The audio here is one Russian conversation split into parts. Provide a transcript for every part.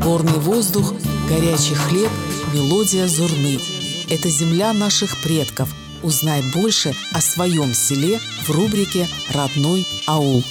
Горный воздух, горячий хлеб, мелодия зурны. Это земля наших предков. Узнай больше о своем селе в рубрике «Родной аул».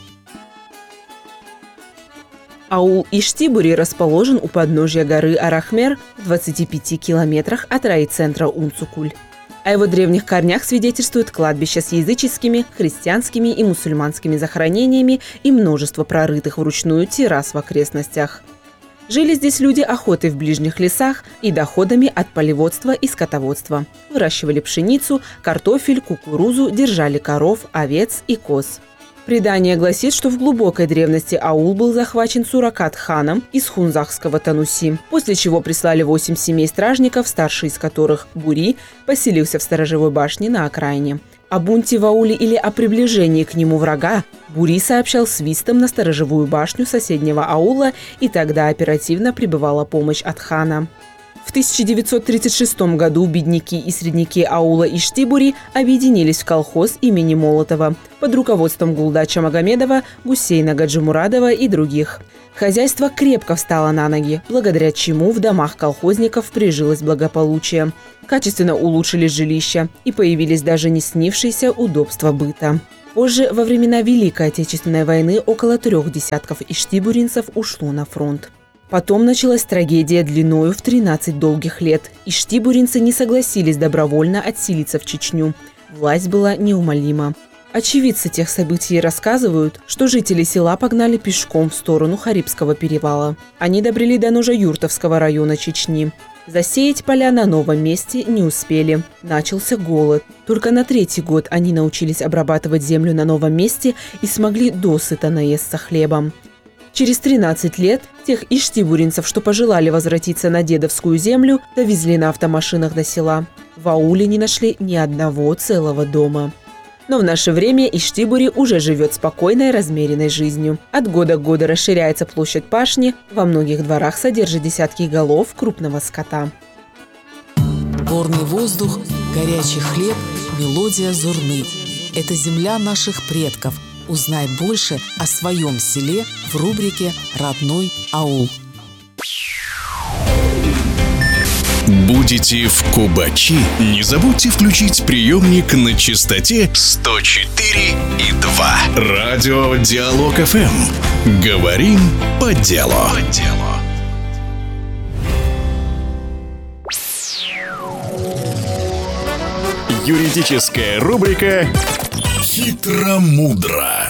Аул Иштибури расположен у подножья горы Арахмер в 25 километрах от райцентра Унцукуль. О его древних корнях свидетельствует кладбище с языческими, христианскими и мусульманскими захоронениями и множество прорытых вручную террас в окрестностях. Жили здесь люди охотой в ближних лесах и доходами от полеводства и скотоводства. Выращивали пшеницу, картофель, кукурузу, держали коров, овец и коз. Предание гласит, что в глубокой древности аул был захвачен Суракат-ханом из хунзахского Тануси, после чего прислали 8 семей стражников, старший из которых, Бури, поселился в сторожевой башне на окраине. О бунте в ауле или о приближении к нему врага Бури сообщал свистом на сторожевую башню соседнего аула, и тогда оперативно прибывала помощь от хана. В 1936 году бедняки и средняки аула Иштибури объединились в колхоз имени Молотова под руководством Гулдача Магомедова, Гусейна Гаджимурадова и других. Хозяйство крепко встало на ноги, благодаря чему в домах колхозников прижилось благополучие. Качественно улучшились жилища и появились даже не снившиеся удобства быта. Позже, во времена Великой Отечественной войны, около 3 десятков иштибуринцев ушло на фронт. Потом началась трагедия длиною в 13 долгих лет. Иштибуринцы не согласились добровольно отселиться в Чечню. Власть была неумолима. Очевидцы тех событий рассказывают, что жители села погнали пешком в сторону Харибского перевала. Они добрели до ножа Юртовского района Чечни. Засеять поля на новом месте не успели. Начался голод. Только на 3-й год они научились обрабатывать землю на новом месте и смогли досыта наесться хлебом. Через 13 лет тех иштибуринцев, что пожелали возвратиться на дедовскую землю, довезли на автомашинах до села. В ауле не нашли ни одного целого дома. Но в наше время Иштибури уже живет спокойной, размеренной жизнью. От года к году расширяется площадь пашни, во многих дворах содержит десятки голов крупного скота. Горный воздух, горячий хлеб, мелодия зурны. Это земля наших предков. Узнай больше о своем селе в рубрике «Родной аул». Будете в Кубачи? Не забудьте включить приемник на частоте 104,2. Радио Диалог ФМ. Говорим по делу. Юридическая рубрика «Хитро-мудро».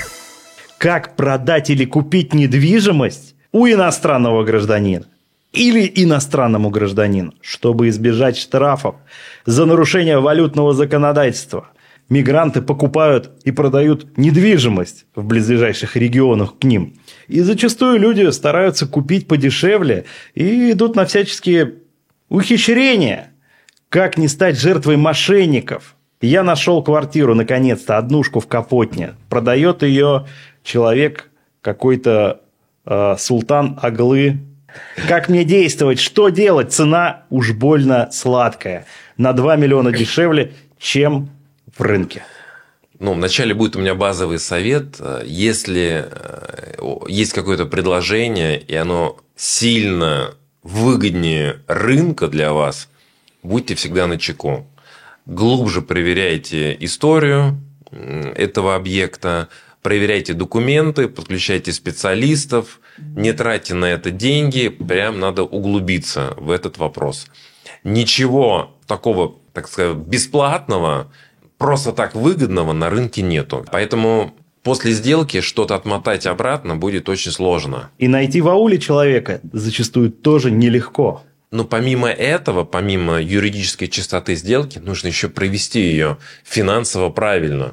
Как продать или купить недвижимость у иностранного гражданина или иностранному гражданину, чтобы избежать штрафов за нарушение валютного законодательства? Мигранты покупают и продают недвижимость в близлежащих регионах к ним. И зачастую люди стараются купить подешевле и идут на всяческие ухищрения. Как не стать жертвой мошенников? Я нашел квартиру, наконец-то, однушку в Капотне. Продает ее человек какой-то Султан Аглы. Как мне действовать? Что делать? Цена уж больно сладкая. На 2 миллиона дешевле, чем в рынке. Вначале будет у меня базовый совет. Если есть какое-то предложение, и оно сильно выгоднее рынка для вас, будьте всегда начеку. Глубже проверяйте историю этого объекта, проверяйте документы, подключайте специалистов, не тратьте на это деньги, прям надо углубиться в этот вопрос. Ничего такого, так сказать, бесплатного, просто так выгодного на рынке нету. Поэтому после сделки что-то отмотать обратно будет очень сложно. И найти в ауле человека зачастую тоже нелегко. Но помимо этого, помимо юридической чистоты сделки, нужно еще провести ее финансово правильно.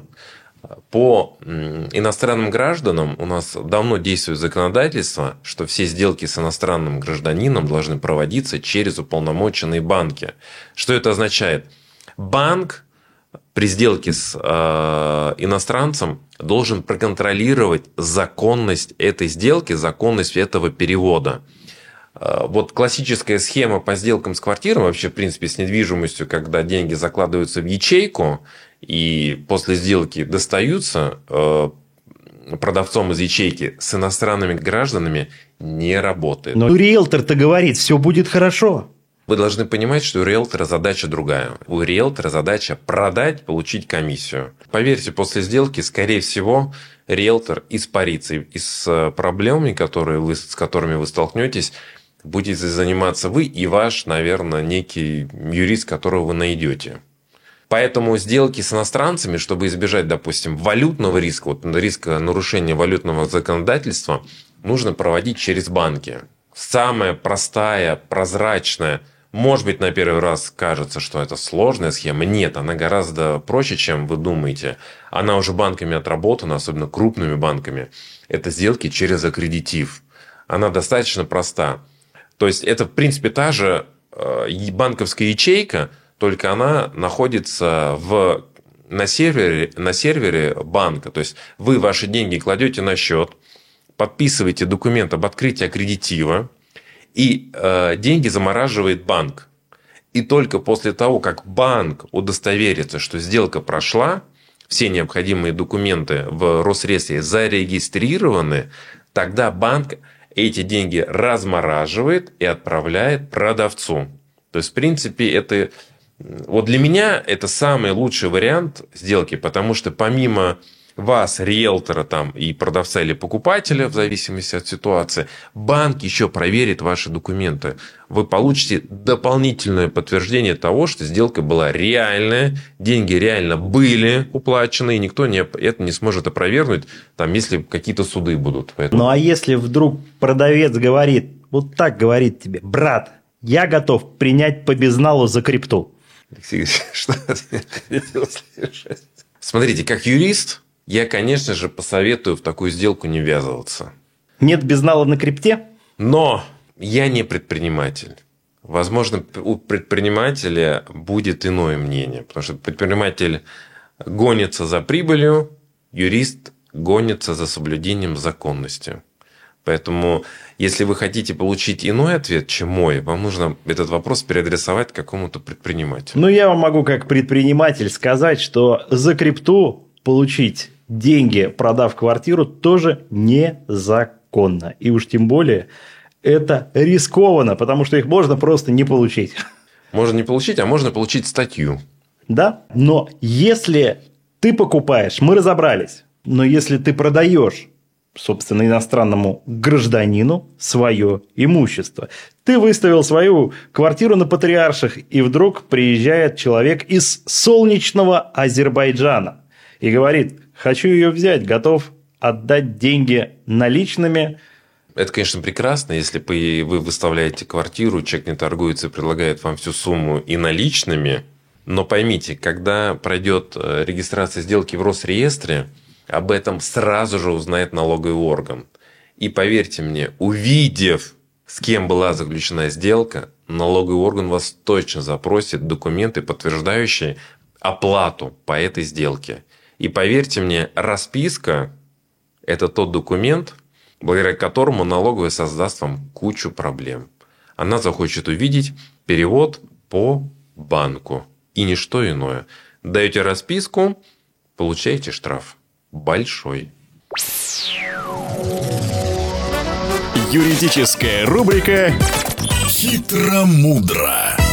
По иностранным гражданам у нас давно действует законодательство, что все сделки с иностранным гражданином должны проводиться через уполномоченные банки. Что это означает? Банк при сделке с иностранцем должен проконтролировать законность этой сделки, законность этого перевода. Вот классическая схема по сделкам с квартирами, вообще, в принципе, с недвижимостью, когда деньги закладываются в ячейку и после сделки достаются, продавцом из ячейки с иностранными гражданами не работает. Но риэлтор-то говорит, все будет хорошо. Вы должны понимать, что у риэлтора задача другая. У риэлтора задача продать, получить комиссию. Поверьте, после сделки, скорее всего, риэлтор испарится. И с проблемами, с которыми вы столкнетесь, будете заниматься вы и ваш, наверное, некий юрист, которого вы найдете. Поэтому сделки с иностранцами, чтобы избежать, допустим, валютного риска, риска нарушения валютного законодательства, нужно проводить через банки. Самая простая, прозрачная, может быть, на первый раз кажется, что это сложная схема. Нет, она гораздо проще, чем вы думаете. Она уже банками отработана, особенно крупными банками. Это сделки через аккредитив. Она достаточно проста. То есть, это, в принципе, та же банковская ячейка, только она находится на сервере банка. То есть, вы ваши деньги кладете на счет, подписываете документ об открытии аккредитива, и деньги замораживает банк. И только после того, как банк удостоверится, что сделка прошла, все необходимые документы в Росреестре зарегистрированы, тогда банк эти деньги размораживает и отправляет продавцу. То есть, в принципе, это... Вот для меня это самый лучший вариант сделки, потому что помимо вас, риэлтора там, и продавца или покупателя, в зависимости от ситуации, банк еще проверит ваши документы. Вы получите дополнительное подтверждение того, что сделка была реальная, деньги реально были уплачены, и никто это не сможет опровергнуть, там, если какие-то суды будут. Поэтому... Ну, а если вдруг продавец говорит, вот так говорит тебе: брат, я готов принять по безналу за крипту. Алексей, что ты хотел слышать? Смотрите, как юрист, я, конечно же, посоветую в такую сделку не ввязываться. Нет безнала на крипте? Но я не предприниматель. Возможно, у предпринимателя будет иное мнение. Потому что предприниматель гонится за прибылью, юрист гонится за соблюдением законности. Поэтому, если вы хотите получить иной ответ, чем мой, вам нужно этот вопрос переадресовать какому-то предпринимателю. Ну, я вам могу как предприниматель сказать, что за крипту получить деньги, продав квартиру, тоже незаконно. И уж тем более это рискованно, потому что их можно просто не получить. Можно не получить, а можно получить статью. Да, но если ты покупаешь, мы разобрались, но если ты продаешь, собственно, иностранному гражданину свое имущество. Ты выставил свою квартиру на Патриарших, и вдруг приезжает человек из солнечного Азербайджана и говорит: хочу ее взять, готов отдать деньги наличными. Это, конечно, прекрасно, если вы выставляете квартиру, человек не торгуется и предлагает вам всю сумму и наличными. Но поймите, когда пройдет регистрация сделки в Росреестре, об этом сразу же узнает налоговый орган. И поверьте мне, увидев, с кем была заключена сделка, налоговый орган вас точно запросит документы, подтверждающие оплату по этой сделке. И поверьте мне, расписка – это тот документ, благодаря которому налоговая создаст вам кучу проблем. Она захочет увидеть перевод по банку и ничто иное. Даете расписку, получаете штраф. Большой. Юридическая рубрика «Хитро-мудро».